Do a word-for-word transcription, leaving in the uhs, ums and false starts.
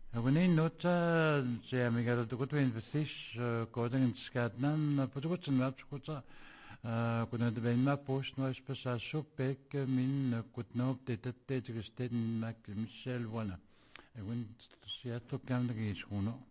Agunin nota se amiga to go in fish coding in Scotland but in maps kuta kuna de ben map post no espesa sopek min kutno update te te Michel voilà. Agun sia to kam de iskuno.